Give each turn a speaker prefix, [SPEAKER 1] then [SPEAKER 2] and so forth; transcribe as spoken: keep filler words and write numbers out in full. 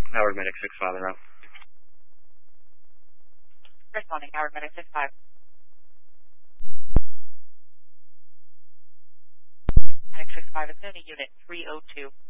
[SPEAKER 1] Howard Medic six five and route.
[SPEAKER 2] Responding, Howard Medic six five. Medic six five, Affinity Unit three oh two.